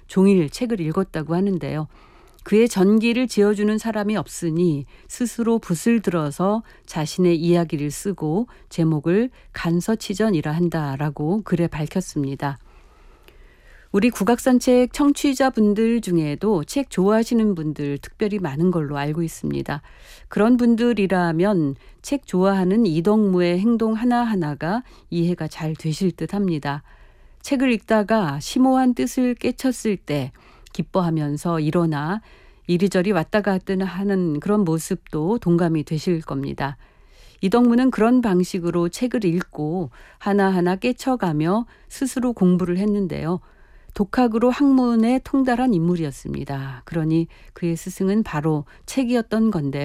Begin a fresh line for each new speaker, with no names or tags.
종일 책을 읽었다고 하는데요. 그의 전기를 지어주는 사람이 없으니 스스로 붓을 들어서 자신의 이야기를 쓰고 제목을 간서치전이라 한다라고 글에 밝혔습니다. 우리 국악산책 청취자분들 중에도 책 좋아하시는 분들 특별히 많은 걸로 알고 있습니다. 그런 분들이라면 책 좋아하는 이덕무의 행동 하나하나가 이해가 잘 되실 듯 합니다. 책을 읽다가 심오한 뜻을 깨쳤을 때 기뻐하면서 일어나 이리저리 왔다 갔다 하는 그런 모습도 동감이 되실 겁니다. 이덕무는 그런 방식으로 책을 읽고 하나하나 깨쳐가며 스스로 공부를 했는데요. 독학으로 학문에 통달한 인물이었습니다. 그러니 그의 스승은 바로 책이었던 건데요.